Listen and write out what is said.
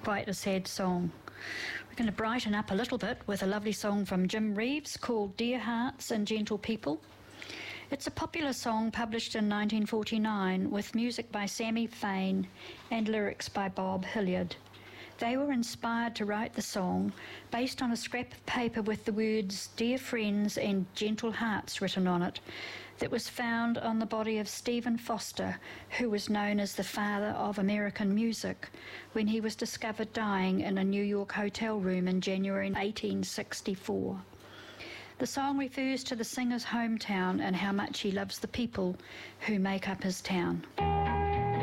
quite a sad song. We're going to brighten up a little bit with a lovely song from Jim Reeves called Dear Hearts and Gentle People. It's a popular song published in 1949 with music by Sammy Fain and lyrics by Bob Hilliard. They were inspired to write the song based on a scrap of paper with the words Dear Friends and Gentle Hearts written on it that was found on the body of Stephen Foster, who was known as the father of American music, when he was discovered dying in a New York hotel room in January 1864. The song refers to the singer's hometown and how much he loves the people who make up his town.